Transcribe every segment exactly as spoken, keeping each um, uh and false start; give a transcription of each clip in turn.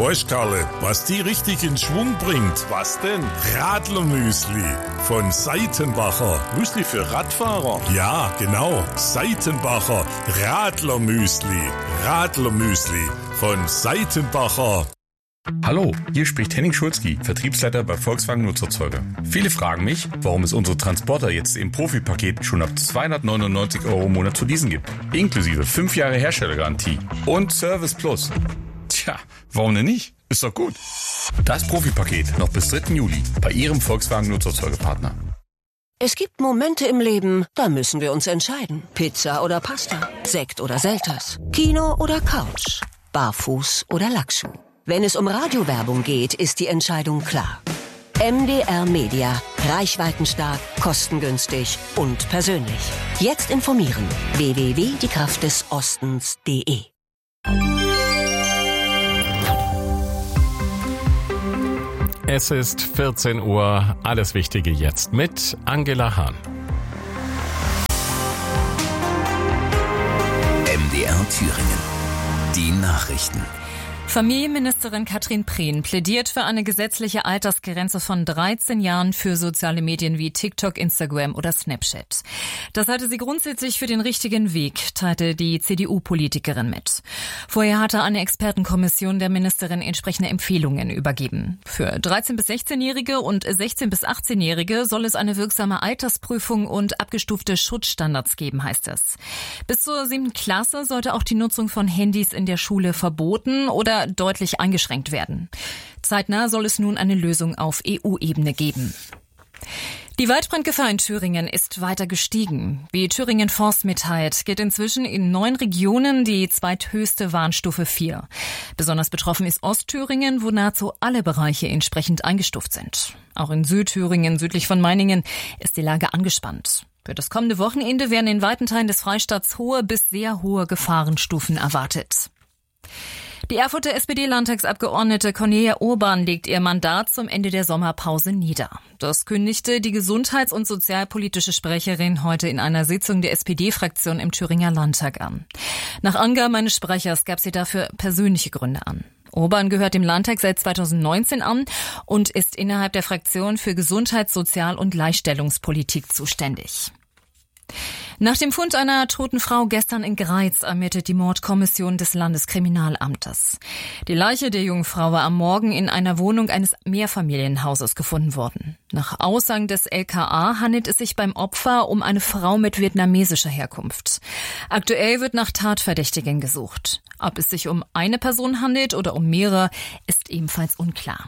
Weißt Karle, was die richtig in Schwung bringt? Was denn? Radlermüsli von Seitenbacher. Müsli für Radfahrer? Ja, genau. Seitenbacher Radlermüsli. Radlermüsli von Seitenbacher. Hallo, hier spricht Henning Schulzki, Vertriebsleiter bei Volkswagen Nutzerzeuger. Viele fragen mich, warum es unsere Transporter jetzt im Profi-Paket schon ab zweihundertneunundneunzig Euro im Monat zu leasen gibt. Inklusive fünf Jahre Herstellergarantie und Service Plus. Tja, warum denn nicht? Ist doch gut. Das Profi-Paket noch bis dritten Juli bei Ihrem Volkswagen Nutzerzeugerpartner. Es gibt Momente im Leben, da müssen wir uns entscheiden. Pizza oder Pasta, Sekt oder Selters, Kino oder Couch, Barfuß oder Lackschuh. Wenn es um Radiowerbung geht, ist die Entscheidung klar. M D R Media. Reichweitenstark, kostengünstig und persönlich. Jetzt informieren. w w w punkt die kraft des ostens punkt de. Es ist vierzehn Uhr. Alles Wichtige jetzt mit Angela Hahn. M D R Thüringen. Die Nachrichten. Familienministerin Katrin Prehn plädiert für eine gesetzliche Altersgrenze von dreizehn Jahren für soziale Medien wie TikTok, Instagram oder Snapchat. Das halte sie grundsätzlich für den richtigen Weg, teilte die C D U-Politikerin mit. Vorher hatte eine Expertenkommission der Ministerin entsprechende Empfehlungen übergeben. Für dreizehn- bis sechzehnjährige und sechzehn- bis achtzehnjährige soll es eine wirksame Altersprüfung und abgestufte Schutzstandards geben, heißt es. Bis zur siebten Klasse sollte auch die Nutzung von Handys in der Schule verboten oder deutlich eingeschränkt werden. Zeitnah soll es nun eine Lösung auf E U-Ebene geben. Die Waldbrandgefahr in Thüringen ist weiter gestiegen. Wie Thüringen Forst mitteilt, geht inzwischen in neun Regionen die zweithöchste Warnstufe vier. Besonders betroffen ist Ostthüringen, wo nahezu alle Bereiche entsprechend eingestuft sind. Auch in Südthüringen, südlich von Meiningen, ist die Lage angespannt. Für das kommende Wochenende werden in weiten Teilen des Freistaats hohe bis sehr hohe Gefahrenstufen erwartet. Die Erfurter S P D-Landtagsabgeordnete Cornelia Urban legt ihr Mandat zum Ende der Sommerpause nieder. Das kündigte die gesundheits- und sozialpolitische Sprecherin heute in einer Sitzung der S P D-Fraktion im Thüringer Landtag an. Nach Angaben eines Sprechers gab sie dafür persönliche Gründe an. Urban gehört dem Landtag seit zweitausendneunzehn an und ist innerhalb der Fraktion für Gesundheits-, Sozial- und Gleichstellungspolitik zuständig. Nach dem Fund einer toten Frau gestern in Greiz ermittelt die Mordkommission des Landeskriminalamtes. Die Leiche der jungen Frau war am Morgen in einer Wohnung eines Mehrfamilienhauses gefunden worden. Nach Aussagen des L K A handelt es sich beim Opfer um eine Frau mit vietnamesischer Herkunft. Aktuell wird nach Tatverdächtigen gesucht. Ob es sich um eine Person handelt oder um mehrere, ist ebenfalls unklar.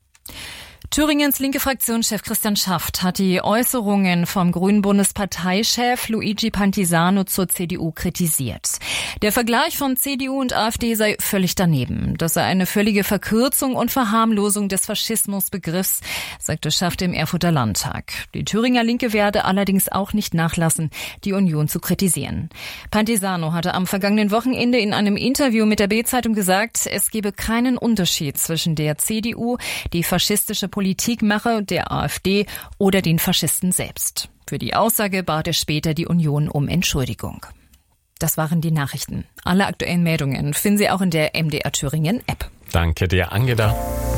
Thüringens linke Fraktionschef Christian Schaft hat die Äußerungen vom grünen Bundesparteichef Luigi Pantisano zur C D U kritisiert. Der Vergleich von C D U und AfD sei völlig daneben. Das sei eine völlige Verkürzung und Verharmlosung des Faschismusbegriffs, sagte Schaft im Erfurter Landtag. Die Thüringer Linke werde allerdings auch nicht nachlassen, die Union zu kritisieren. Pantisano hatte am vergangenen Wochenende in einem Interview mit der Bild-Zeitung gesagt, es gebe keinen Unterschied zwischen der C D U, die faschistische Politik mache, der AfD oder den Faschisten selbst. Für die Aussage bat er später die Union um Entschuldigung. Das waren die Nachrichten. Alle aktuellen Meldungen finden Sie auch in der M D R Thüringen App. Danke dir, Angela.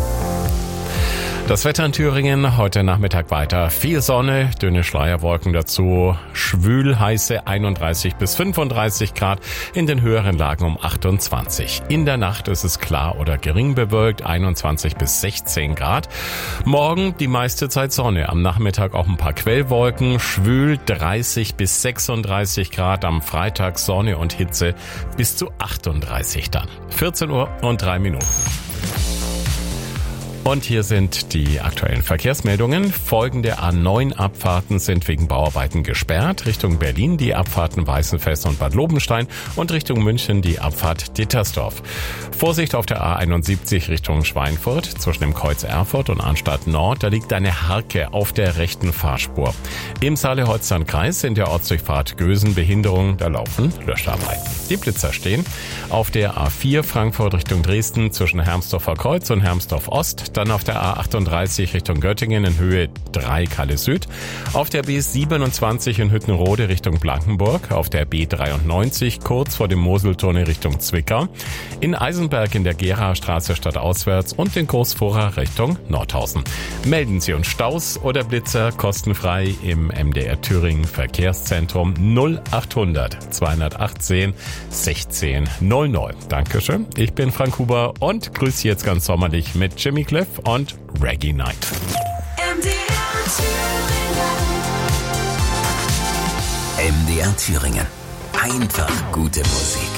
Das Wetter in Thüringen heute Nachmittag weiter. Viel Sonne, dünne Schleierwolken dazu, schwül heiße einunddreißig bis fünfunddreißig Grad, in den höheren Lagen um achtundzwanzig. In der Nacht ist es klar oder gering bewölkt, einundzwanzig bis sechzehn Grad. Morgen die meiste Zeit Sonne, am Nachmittag auch ein paar Quellwolken, schwül dreißig bis sechsunddreißig Grad, am Freitag Sonne und Hitze bis zu achtunddreißig dann. vierzehn Uhr und drei Minuten. Und hier sind die aktuellen Verkehrsmeldungen. Folgende A neun Abfahrten sind wegen Bauarbeiten gesperrt. Richtung Berlin die Abfahrten Weißenfels und Bad Lobenstein und Richtung München die Abfahrt Dittersdorf. Vorsicht auf der A einundsiebzig Richtung Schweinfurt zwischen dem Kreuz Erfurt und Arnstadt Nord. Da liegt eine Harke auf der rechten Fahrspur. Im Saale-Holstein-Kreis in der Ortsdurchfahrt Gösen Behinderung, da laufen Löscharbeiten. Die Blitzer stehen auf der A vier Frankfurt Richtung Dresden zwischen Hermsdorfer Kreuz und Hermsdorf Ost. Dann auf der A achtunddreißig Richtung Göttingen in Höhe drei Kalle Süd. Auf der B siebenundzwanzig in Hüttenrode Richtung Blankenburg. Auf der B dreiundneunzig kurz vor dem Moseltunnel Richtung Zwickau. In Eisenberg in der Geraer Straße stadtauswärts und in Großfurra Richtung Nordhausen. Melden Sie uns Staus oder Blitzer kostenfrei im M D R Thüringen Verkehrszentrum null achthundert zweihundertachtzehn sechzehn null null. Dankeschön. Ich bin Frank Huber und grüße Sie jetzt ganz sommerlich mit Jimmy Cliff und Reggae Night. M D R Thüringen. M D R Thüringen. Einfach gute Musik.